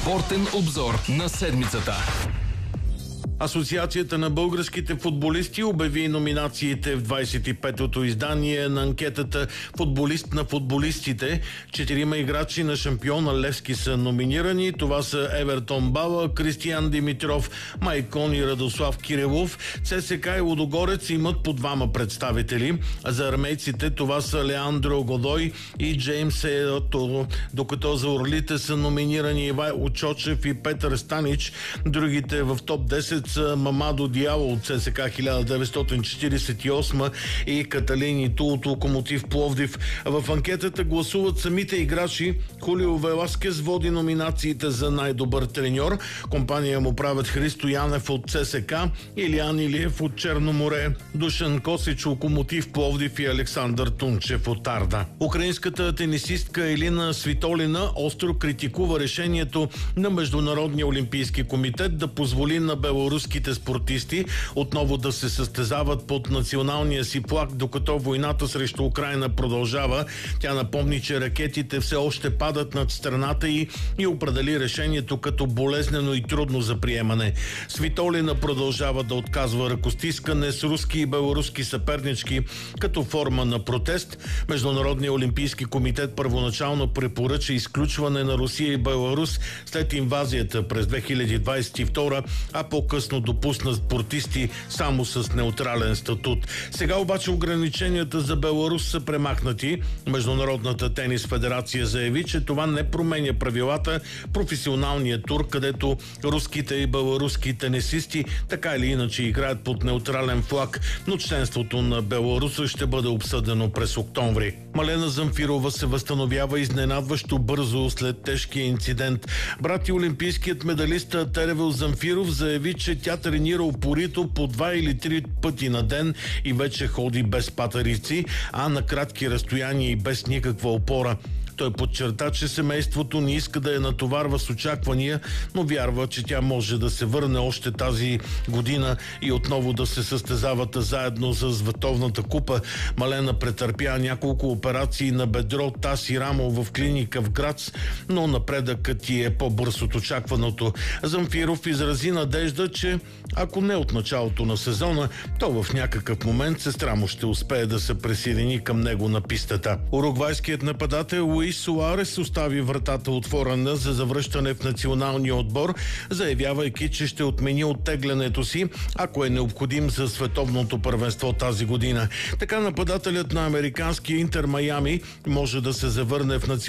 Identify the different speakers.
Speaker 1: Спортен обзор на седмицата.
Speaker 2: Асоциацията на българските футболисти обяви номинациите в 25-то издание на анкетата "Футболист на футболистите". 4 играчи на шампиона Левски са номинирани. Това са Евертон Бала, Кристиян Димитров, Майкон и Радослав Кирилов. ЦСКА и Лудогорец имат по 2 представители. За армейците това са Леандро Годой и Джеймс Еото, докато за орлите са номинирани Ивайло Чочев и Петър Станич. Другите в топ 10 са Мамадо Диало от ЦСКА 1948 и Каталини Ту от Локомотив Пловдив. В анкетата гласуват самите играчи. Хулио Веласкес води номинациите за най-добър треньор. Компания му правят Христо Янев от ЦСКА, Илиян Илиев от Черноморе, Душан Косич Локомотив Пловдив и Александър Тунчев от Арда. Украинската тенисистка Елина Свитолина остро критикува решението на Международния олимпийски комитет да позволи на беларуските спортисти отново да се състезават под националния си флаг, докато войната срещу Украйна продължава. Тя напомни, че ракетите все още падат над страната и определи решението като болезнено и трудно за приемане. Свитолина продължава да отказва ръкостискане с руски и беларуски съпернички като форма на протест. Международният олимпийски комитет първоначално препоръча изключване на Русия и Беларус след инвазията през 2022, а по-късно допусна спортисти само с неутрален статут. Сега обаче ограниченията за Беларус са премахнати. Международната тенис федерация заяви, че това не променя правилата в професионалния тур, където руските и беларуски тенисисти така или иначе играят под неутрален флаг, но членството на Беларус ще бъде обсъдено през октомври. Малена Замфирова се възстановява изненадващо бързо след тежкия инцидент. Брат и олимпийският медалист Теревил Замфиров заяви, че тя тренира упорито по 2 или 3 пъти на ден и вече ходи без патерици, а на кратки разстояния и без никаква опора. Той подчерта, че семейството не иска да я натоварва с очаквания, но вярва, че тя може да се върне още тази година и отново да се състезават заедно за Световната купа. Малена претърпя няколко операции на бедро, таз и рамо в клиника в Грац, но напредъкът ѝ е по-бърз от очакваното. Замфиров изрази надежда, че ако не от началото на сезона, то в някакъв момент сестра му ще успее да се присъедини към него на пистата. Уругвайският нападател Луис Суарес остави вратата отворена за завръщане в националния отбор, заявявайки, че ще отмени оттеглянето си, ако е необходим за световното първенство тази година. Така нападателят на американския Интер Майами може да се завърне в националния